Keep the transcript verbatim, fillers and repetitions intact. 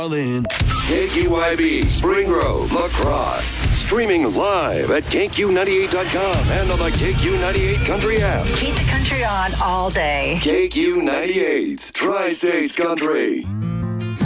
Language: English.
Then. K Q I B, Spring Grove, La Crosse. Streaming live at K Q ninety-eight dot com and on the K Q ninety-eight Country app. Keep the country on all day. K Q ninety-eight, Tri-States Country.